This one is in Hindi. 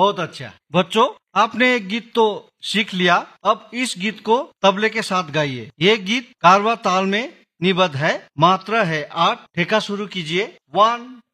बहुत अच्छा बच्चों, आपने एक गीत तो सीख लिया। अब इस गीत को तबले के साथ गाइए। ये गीत कारवा ताल में निबद्ध है, मात्रा है 8। ठेका शुरू कीजिए। 1